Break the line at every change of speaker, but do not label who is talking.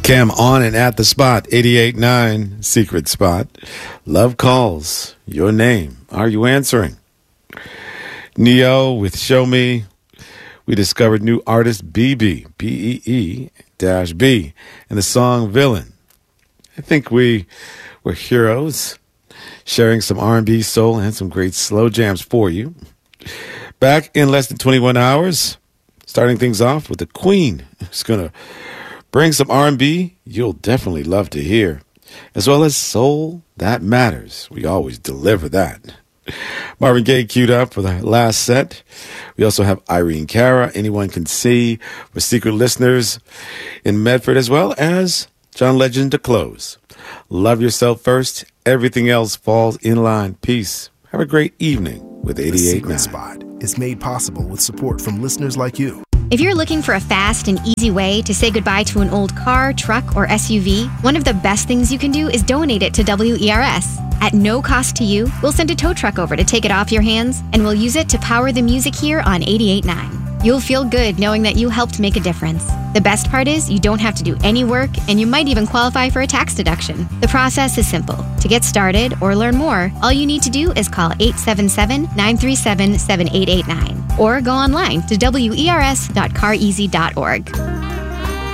Cam on and at the spot, 88.9 Secret Spot. Love calls. Your name. Are you answering? Neo with Show Me. We discovered new artist BB, BEE-B, and the song Villain. I think we were heroes, sharing some R&B, soul, and some great slow jams for you. Back in less than 21 hours, starting things off with the Queen, who's going to bring some R&B you'll definitely love to hear, as well as soul that matters. We always deliver that. Marvin Gaye queued up for the last set. We also have Irene Cara, Anyone Can See, for secret listeners in Medford, as well as John Legend to close. Love yourself first. Everything else falls in line. Peace. Have a great evening with 88.9.
The Secret Spot is made possible with support from listeners like you.
If you're looking for a fast and easy way to say goodbye to an old car, truck, or SUV, one of the best things you can do is donate it to WERS. At no cost to you, we'll send a tow truck over to take it off your hands, and we'll use it to power the music here on 88.9. You'll feel good knowing that you helped make a difference. The best part is you don't have to do any work, and you might even qualify for a tax deduction. The process is simple. To get started or learn more, all you need to do is call 877-937-7889 or go online to wers.careasy.org.